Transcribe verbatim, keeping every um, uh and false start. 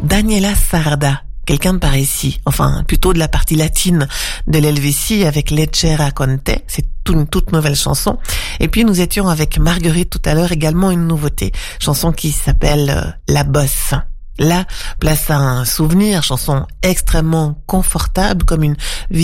Daniela Sarda, quelqu'un de par ici, enfin plutôt de la partie latine de l'Helvétie avec Leggera Conte, c'est une toute nouvelle chanson. Et puis nous étions avec Marguerite tout à l'heure, également une nouveauté, chanson qui s'appelle euh, La Bosse. Là, place à un souvenir, chanson extrêmement confortable, comme une